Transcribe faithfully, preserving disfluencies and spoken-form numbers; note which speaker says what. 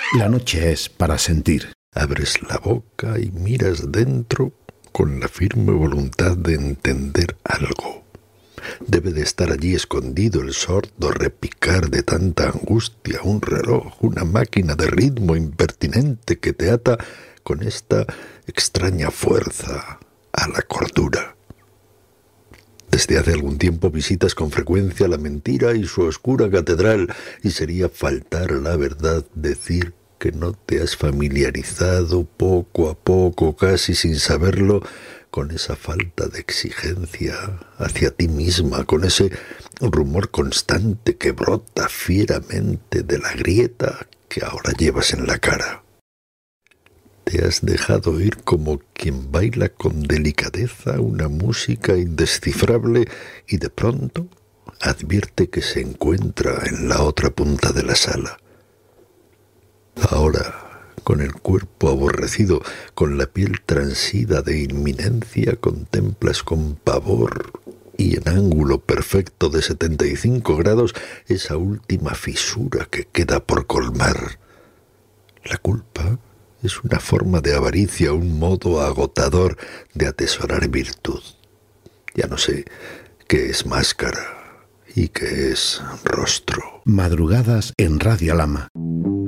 Speaker 1: La noche es para sentir.
Speaker 2: Abres la boca y miras dentro con la firme voluntad de entender algo. Debe de estar allí escondido el sordo repicar de tanta angustia, un reloj, una máquina de ritmo impertinente que te ata con esta extraña fuerza a la cordura. Desde hace algún tiempo visitas con frecuencia la mentira y su oscura catedral, y sería faltar a la verdad decir que no te has familiarizado poco a poco, casi sin saberlo, con esa falta de exigencia hacia ti misma, con ese rumor constante que brota fieramente de la grieta que ahora llevas en la cara. Te has dejado ir como quien baila con delicadeza una música indescifrable y de pronto advierte que se encuentra en la otra punta de la sala. Ahora, con el cuerpo aborrecido, con la piel transida de inminencia, contemplas con pavor y en ángulo perfecto de setenta y cinco grados esa última fisura que queda por colmar. La culpa es una forma de avaricia, un modo agotador de atesorar virtud. Ya no sé qué es máscara y qué es rostro.
Speaker 1: Madrugadas en Radio Lama.